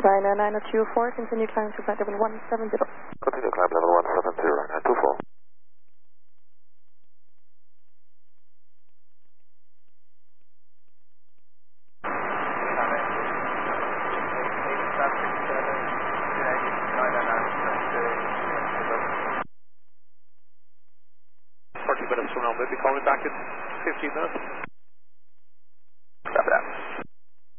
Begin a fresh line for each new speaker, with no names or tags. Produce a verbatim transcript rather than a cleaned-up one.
nine nine nine two four, continue climb to flight level one seven zero.
Continue climb level one seven zero, nine two four.
forty minutes from now, maybe call me back in fifteen minutes.